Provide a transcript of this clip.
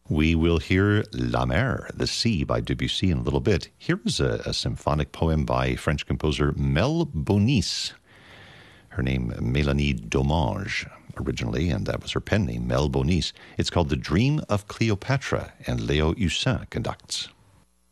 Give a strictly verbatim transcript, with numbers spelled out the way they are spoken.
We will hear La Mer, The Sea by Debussy in a little bit. Here is a, a symphonic poem by French composer Mel Bonis. Her name, Mélanie Domange, originally, and that was her pen name, Mel Bonis. It's called The Dream of Cleopatra, and Léo Hussin conducts.